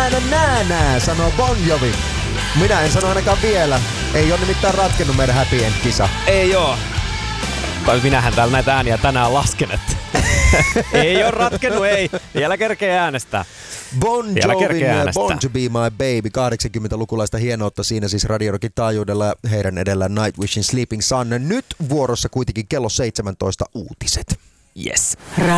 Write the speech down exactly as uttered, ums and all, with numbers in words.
nää nää nää nää, sanoo Bon Jovi. Minä en sano ainakaan vielä. Ei ole nimittäin ratkennut meidän Happy End-kisa. Ei oo. Tai minähän täällä näitä ääniä tänään lasken, että ei oo ratkennut, ei. Vielä kerkee äänestää. Bon Jovin Born to be my baby, kahdeksankymmentälukulaista hienoutta siinä siis Radio Rockin taajuudella, heidän edellään Nightwishin Sleeping Sun. Nyt vuorossa kuitenkin kello seitsemäntoista uutiset. Yes.